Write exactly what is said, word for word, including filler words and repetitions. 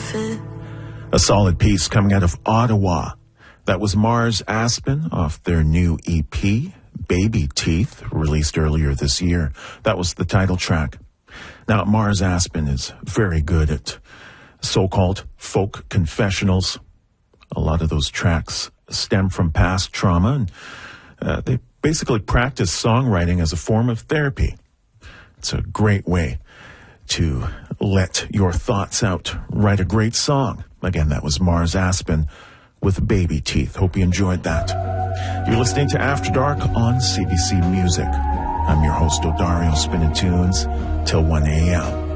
fit. A solid piece coming out of Ottawa. That was Mars Aspen off their new E P, Baby Teeth, released earlier this year. That was the title track. Now, Mars Aspen is very good at so-called folk confessionals. A lot of those tracks stem from past trauma, and uh, they basically practice songwriting as a form of therapy. It's a great way to let your thoughts out, write a great song. Again, that was Mars Aspen with Baby Teeth. Hope you enjoyed that. You're listening to After Dark on C B C Music. I'm your host, Odario, spinning tunes till one a.m.